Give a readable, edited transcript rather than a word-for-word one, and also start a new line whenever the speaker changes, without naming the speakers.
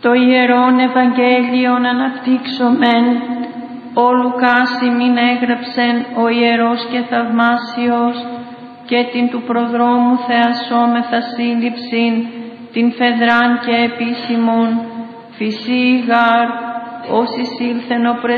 Το Ιερόν Ευαγγέλιον αναπτύξομεν, ο Λουκάς ημίν έγραψεν ο Ιερός και Θαυμάσιος, και την του προδρόμου θεασόμεθα σύλληψην, την φεδράν και επίσημον, φυσί γάρ, ως εισήλθεν ο